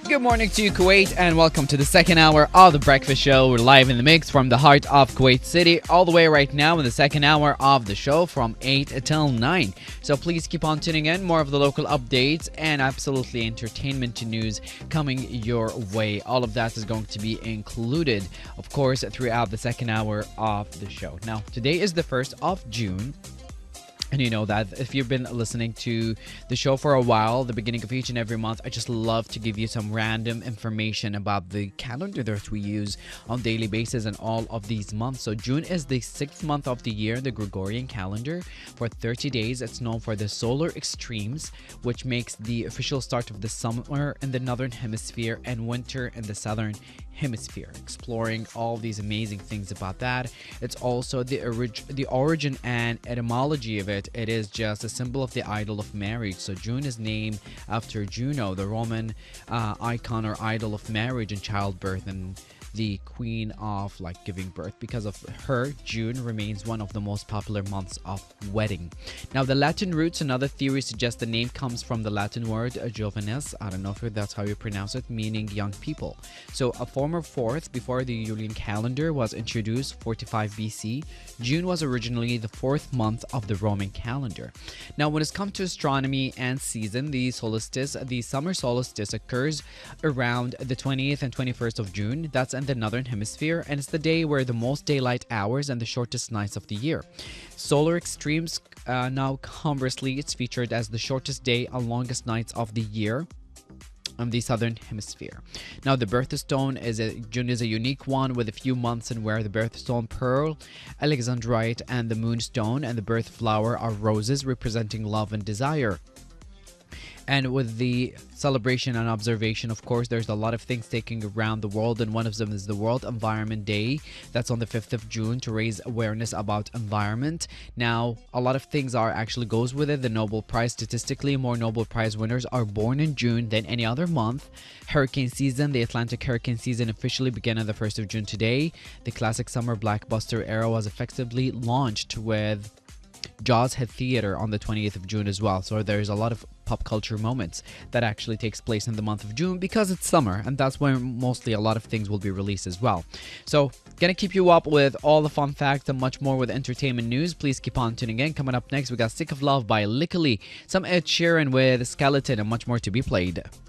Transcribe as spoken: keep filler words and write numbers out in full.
Good morning to you, Kuwait, and welcome to the second hour of the Breakfast Show. We're live in the mix from the heart of Kuwait City, all the way right now in the second hour of the show from eight till nine. So please keep on tuning in. More of the local updates and absolutely entertainment news coming your way. All of that is going to be included, of course, throughout the second hour of the show. Now, today is the first of June. And you know that if you've been listening to the show for a while, the beginning of each and every month, I just love to give you some random information about the calendar that we use on a daily basis and all of these months. So June is the sixth month of the year, the Gregorian calendar. For thirty days, it's known for the solar extremes, which makes the official start of the summer in the northern hemisphere and winter in the southern hemisphere, exploring all these amazing things about that. It's also the orig- the origin and etymology of it. It is just a symbol of the idol of marriage. So June is named after Juno, the Roman uh, icon or idol of marriage and childbirth, and the queen of like giving birth. Because of her, June remains one of the most popular months of wedding. Now, the Latin roots and other theories suggest the name comes from the Latin word uh, jovenes, I don't know if that's how you pronounce it, meaning young people. So a former fourth before the Julian calendar was introduced, forty-five B C. June was originally the fourth month of the Roman calendar. Now, when it's come to astronomy and season, the solstice, the summer solstice occurs around the twentieth and twenty-first of June. That's in the northern hemisphere, and it's the day where the most daylight hours and the shortest nights of the year. Solar extremes, uh, now conversely, it's featured as the shortest day and longest nights of the year on the southern hemisphere. Now, the birthstone is a June is a unique one with a few months in where the birthstone pearl, alexandrite, and the moonstone and the birth flower are roses representing love and desire. And with the celebration and observation, of course, there's a lot of things taking around the world, and one of them is the World Environment Day. That's on the fifth of June to raise awareness about environment. Now, a lot of things are actually goes with it. The Nobel Prize, statistically, more Nobel Prize winners are born in June than any other month. Hurricane season, the Atlantic hurricane season officially began on the first of June today. The classic summer blockbuster era was effectively launched with Jaws hit theater on the twentieth of June as well. So there's a lot of pop culture moments that actually takes place in the month of June because it's summer, and that's when mostly a lot of things will be released as well. So gonna keep you up with all the fun facts and much more with entertainment news. Please keep on tuning in. Coming up next, we got Sick of Love by Lickily, some Ed Sheeran with Skeleton, and much more to be played.